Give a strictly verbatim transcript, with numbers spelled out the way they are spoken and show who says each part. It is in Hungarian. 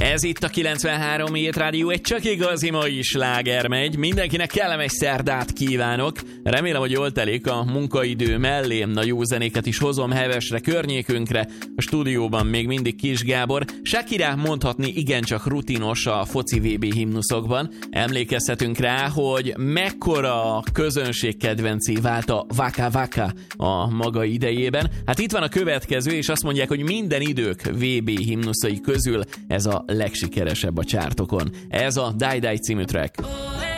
Speaker 1: Ez itt a kilencvenhárom Hét Rádió, egy csak igazi mai sláger megy. Mindenkinek kellemes szerdát kívánok. Remélem, hogy jól telik a munkaidő mellé. A jó zenéket is hozom hevesre környékünkre. A stúdióban még mindig Kis Gábor. Shakira mondhatni igencsak rutinos a foci vé bé himnuszokban. Emlékezhetünk rá, hogy mekkora közönségkedvencé vált a Waka Waka a maga idejében. Hát itt van a következő, és azt mondják, hogy minden idők vé bé himnuszai közül ez a legsikeresebb a csártokon. Ez a Die Die című track.